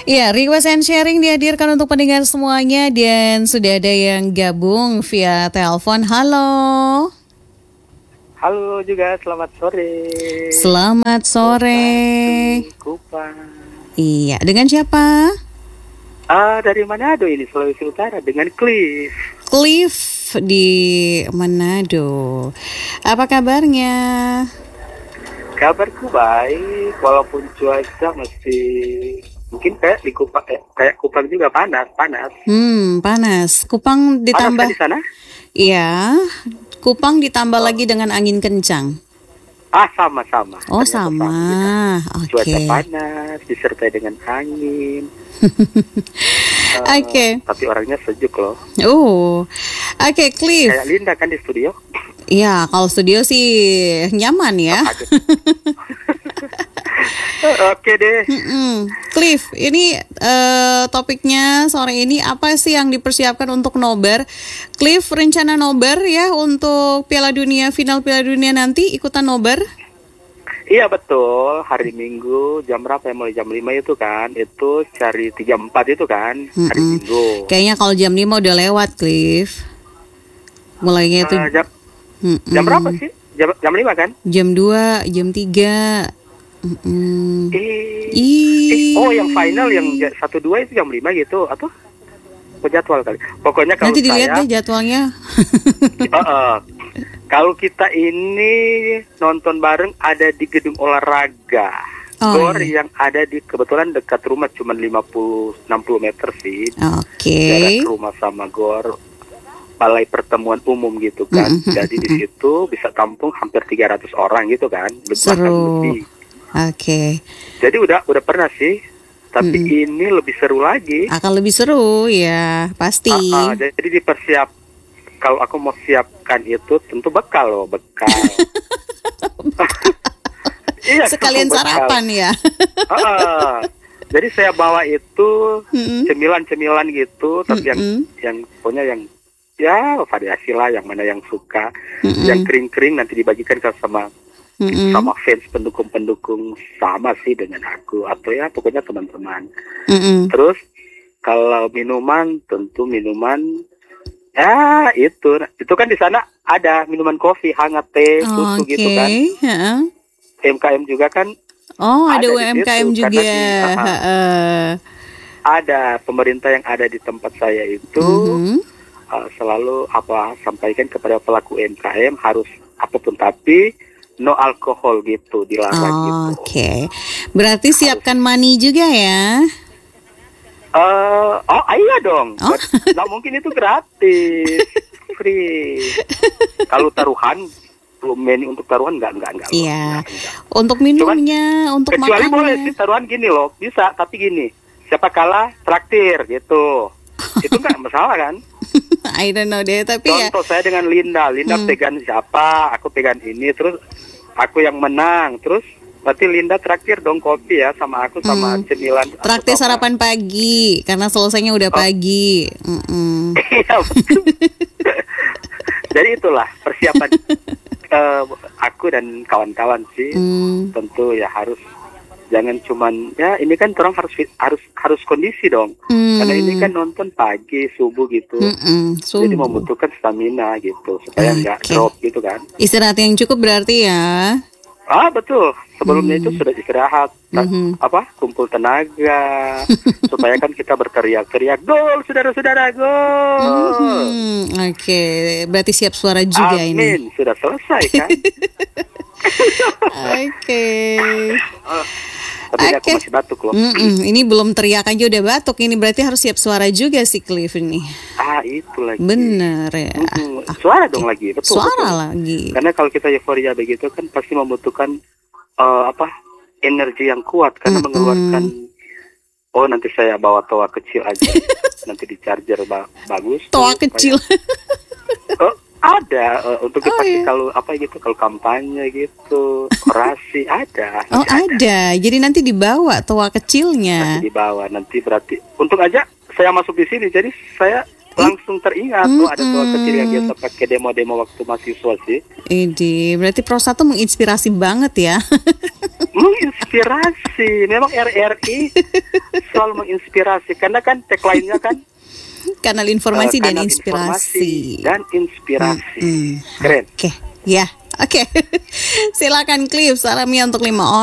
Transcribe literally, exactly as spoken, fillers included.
Ya, request and sharing dihadirkan untuk pendengar semuanya dan sudah ada yang gabung via telepon. Halo. Halo juga, selamat sore. Selamat sore. Kupang. Iya, dengan siapa? Ah, dari Manado ini, Sulawesi Utara, dengan Cliff. Cliff di Manado. Apa kabarnya? Kabarku baik, walaupun cuaca masih mungkin kayak di Kupang, eh, kayak Kupang juga panas, panas. Hmm, panas. Kupang ditambah. Panas kan di sana? Iya, Kupang ditambah oh. lagi dengan angin kencang. Ah, sama-sama. Oh, sama. Oke. Okay. Cuaca panas disertai dengan angin. uh, Oke. Okay. Tapi orangnya sejuk loh. Oh, oke, okay, Cliff. Kayak Linda kan di studio. Iya, kalau studio sih nyaman ya. Oke deh. Mm-mm. Cliff, ini uh, topiknya sore ini apa sih yang dipersiapkan untuk nobar? Cliff, rencana nobar ya untuk Piala Dunia, final Piala Dunia nanti ikutan nobar? Iya betul, hari Minggu jam berapa ya, mulai jam lima itu kan, itu cari tiga empat itu kan, Mm-mm. hari Minggu. Kayaknya kalau jam lima udah lewat, Cliff. Mulainya itu uh, jam, jam berapa sih? Jam, jam lima kan? Jam dua, jam tiga. Mm-mm. Eh, eh, oh yang final yang satu dua itu jam lima gitu atau jadwal kali. Pokoknya kalau nanti dilihat saya, deh jadwalnya. uh, uh, kalau kita ini nonton bareng ada di gedung olahraga. Oh, Gor iya. Yang ada di kebetulan dekat rumah cuma lima puluh enam puluh meter sih. Oke. Okay. Jarak rumah sama Gor balai pertemuan umum gitu kan. Mm-hmm. Jadi di situ bisa tampung hampir tiga ratus orang gitu kan. Seru. Oke. Okay. Jadi udah udah pernah sih, tapi mm-hmm. ini lebih seru lagi. Akan lebih seru ya, pasti. Uh, uh, jadi dipersiap. Kalau aku mau siapkan itu tentu bekal loh, bekal. Iya, sekalian sarapan ya. uh, uh, jadi saya bawa itu mm-hmm. cemilan-cemilan gitu, tapi mm-hmm. yang yang punya yang ya variasi lah, yang mana yang suka, mm-hmm. yang kering-kering nanti dibagikan ke sama mm-hmm. sama fans pendukung-pendukung sama sih dengan aku atau ya pokoknya teman-teman. Mm-hmm. Terus kalau minuman tentu minuman ya itu itu kan di sana ada minuman kopi hangat, teh, susu okay. gitu kan. Uh-huh. U M K M juga kan. Oh ada, ada U M K M situ, juga. Di, uh, uh. Ada pemerintah yang ada di tempat saya itu. Mm-hmm. Uh, selalu apa sampaikan kepada pelaku U M K M harus apapun tapi no alkohol gitu, dilarang oh, gitu. Oke, okay. Berarti harus. Siapkan money juga ya? Uh, oh iya dong, oh? Nggak mungkin itu gratis, free. Kalau taruhan, menu untuk taruhan nggak nggak nggak. Iya. Untuk minumnya, Cuman, untuk kecuali makannya. Boleh sih taruhan gini loh, bisa tapi gini, siapa kalah traktir gitu, itu nggak masalah kan? I don't know deh, tapi contoh ya. Saya dengan Linda, Linda hmm. pegang siapa, aku pegang ini, terus aku yang menang, terus berarti Linda traktir dong kopi ya, sama aku sama hmm. cemilan. Traktir sarapan pagi, karena selesainya udah oh. pagi. Iya betul. Jadi itulah persiapan uh, aku dan kawan-kawan sih, hmm. tentu ya harus. Jangan cuman ya ini kan orang harus harus harus kondisi dong, hmm. karena ini kan nonton pagi subuh gitu, Mm-mm, subuh. Jadi membutuhkan stamina gitu supaya nggak okay. drop gitu kan. Istirahat yang cukup berarti ya? Ah betul, sebelumnya hmm. itu sudah istirahat, mm-hmm. apa kumpul tenaga supaya kan kita berteriak-teriak gol saudara-saudara gol. Mm-hmm. Oke, okay. Berarti siap suara juga Amin. ini. Amin, sudah selesai kan? Oke. Okay. Tapi okay. aku masih batuk loh. Mm-mm. Ini belum teriak aja udah batuk. Ini berarti harus siap suara juga sih Cliff ini. Ah itu lagi. Bener ya. Mm-hmm. Suara okay. dong lagi. Betul. Suara betul. lagi. Karena kalau kita euforia begitu kan pasti membutuhkan uh, apa energi yang kuat karena Mm-mm. mengeluarkan. Oh nanti saya bawa toa kecil aja. Nanti di charger ba- bagus. Toa kecil. Oh, ada uh, untuk dipakai oh, iya. kalau apa gitu, kalau kampanye gitu, orasi ada. Oh ada. ada. Jadi nanti dibawa toa kecilnya. Nanti dibawa, nanti berarti untung aja saya masuk di sini, jadi saya langsung teringat Mm, tuh ada tua mm. kecil yang biasa pakai demo-demo waktu mahasiswa sih. Ini berarti Prosa tuh menginspirasi banget ya. Menginspirasi, memang R R I selalu menginspirasi karena kan tagline-nya kan Kanal informasi eh, dan kanal inspirasi. informasi dan inspirasi. Hmm, Keren. Oke, ya, oke. Silakan Cliff, salamnya untuk lima orang.